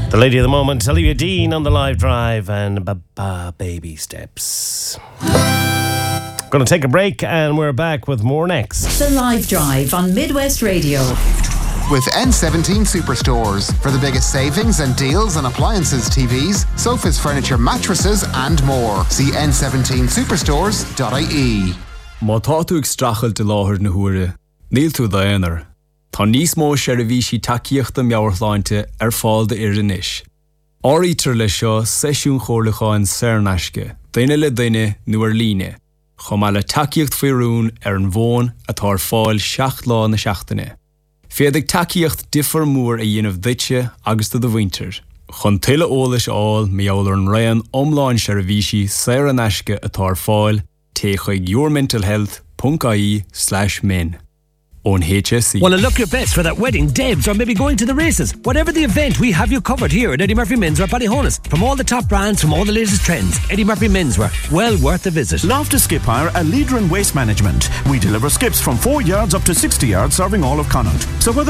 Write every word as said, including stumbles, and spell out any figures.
The lady of the moment, Olivia Dean on the live drive and Baba Baby Steps. Going to take a break and we're back with more next. The live drive on Midwest Radio. With N seventeen Superstores for the biggest savings and deals on appliances, T Vs, sofas, furniture, mattresses and more. See n seventeen superstores dot I E. Má tá tú ag strachel de láthir na huaire, níl tú daonar. Tá níos mó seirbhísí takeíochta meabhartháinte ar fáil de iris. Áítar le seo seisiún chomhlacháin Saornaisce, daine le daine nuair líne, chomh maith le takeíocht faoirún ar an bhón atá ar fáil seacht lá na seachtaine. Féadigh takeíocht differ mór a dhéanamh duite agus do bhainter. Chun tuile ólas áil meabhair an raon omláin seirbhísí Saornaisce atá ar fáil té chuig your mental health dot I E slash men. On H S E. Well, look your best for that wedding, Debs, or maybe going to the races. Whatever the event, we have you covered here at Eddie Murphy Menswear Ballyhonus. From all the top brands, from all the latest trends, Eddie Murphy Menswear, well worth a visit. Loftus Skip Hire, a leader in waste management. We deliver skips from four yards up to sixty yards, serving all of Connaught. So whether